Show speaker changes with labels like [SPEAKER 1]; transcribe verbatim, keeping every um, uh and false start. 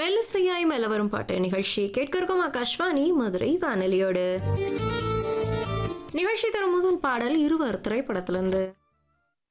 [SPEAKER 1] மெல்லிசையாய் மெல்ல வரும் பாட்டு நிகழ்ச்சி கேட்க இருக்கும் ஆகாஷ்வாணி மதுரை வானொலியோடு. நிகழ்ச்சி தரும் முதல் பாடல் இருவர் திரைப்படத்திலிருந்து.